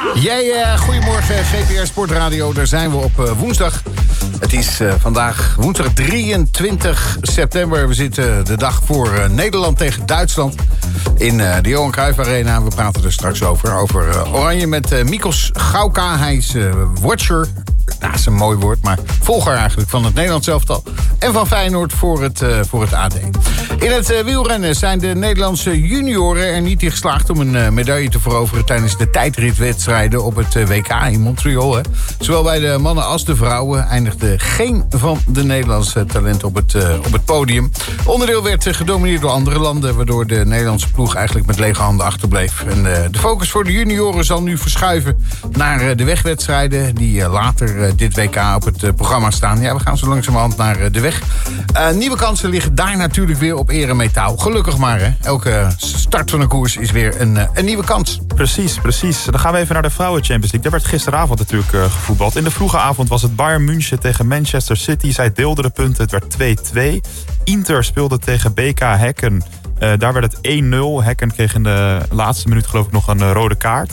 Goedemorgen, GPR Sportradio. Daar zijn we op woensdag. Het is vandaag woensdag 23 september. We zitten de dag voor Nederland tegen Duitsland in de Johan Cruijff Arena. We praten er straks over Oranje met Mikos Gauka. Hij is watcher. Nou, dat is een mooi woord, maar volger eigenlijk van het Nederlands elftal. En van Feyenoord voor het AD. In het wielrennen zijn de Nederlandse junioren er niet in geslaagd om een medaille te veroveren tijdens de tijdritwedstrijden op het WK in Montreal. Hè. Zowel bij de mannen als de vrouwen eindigde geen van de Nederlandse talenten op het podium. Onderdeel werd gedomineerd door andere landen, waardoor de Nederlandse ploeg eigenlijk met lege handen achterbleef. En de focus voor de junioren zal nu verschuiven naar de wegwedstrijden die later dit WK op het programma staan. Ja, we gaan zo langzamerhand naar de weg. Nieuwe kansen liggen daar natuurlijk weer op eremetaal. Gelukkig maar, hè. Elke start van een koers is weer een nieuwe kans. Precies. Dan gaan we even naar de Vrouwen Champions League. Daar werd gisteravond natuurlijk gevoetbald. In de vroege avond was het Bayern München tegen Manchester City. Zij deelden de punten, het werd 2-2. Inter speelde tegen BK Häcken. Daar werd het 1-0. Häcken kreeg in de laatste minuut geloof ik nog een rode kaart.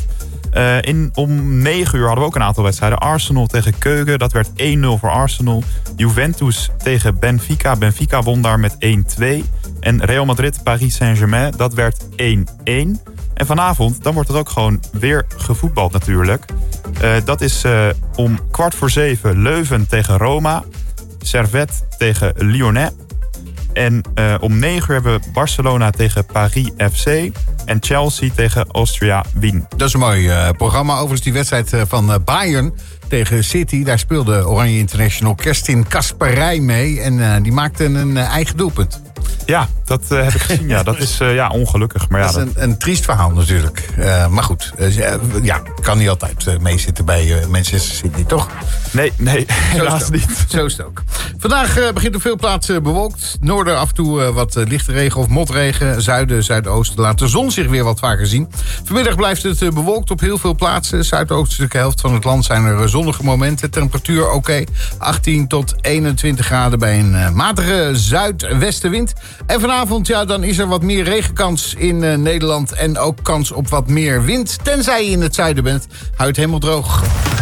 Om 9 uur hadden we ook een aantal wedstrijden. Arsenal tegen Keugen, dat werd 1-0 voor Arsenal. Juventus tegen Benfica. Benfica won daar met 1-2. En Real Madrid, Paris Saint-Germain, dat werd 1-1. En vanavond, dan wordt er ook gewoon weer gevoetbald natuurlijk. Dat is om 6:15 Leuven tegen Roma. Servette tegen Lyonnais. En om 9 uur hebben we Barcelona tegen Paris FC. En Chelsea tegen Austria Wien. Dat is een mooi programma. Overigens die wedstrijd van Bayern tegen City. Daar speelde Oranje International Kerstin Kasperij mee. En die maakte een eigen doelpunt. Ja, dat heb ik gezien. Ja, dat is ongelukkig. Maar dat is een triest verhaal natuurlijk. Maar goed, kan niet altijd meezitten bij Manchester City, toch? Nee, helaas niet. Zo is het ook. Vandaag begint op veel plaatsen bewolkt. Noorden af en toe wat lichte regen of motregen. Zuiden, zuidoosten laat de zon zich weer wat vaker zien. Vanmiddag blijft het bewolkt op heel veel plaatsen. Zuidoostelijke helft van het land zijn er zonnige momenten. Temperatuur oké. 18 tot 21 graden bij een matige zuidwestenwind. En vanavond, dan is er wat meer regenkans in Nederland. En ook kans op wat meer wind. Tenzij je in het zuiden bent. Hou het helemaal droog.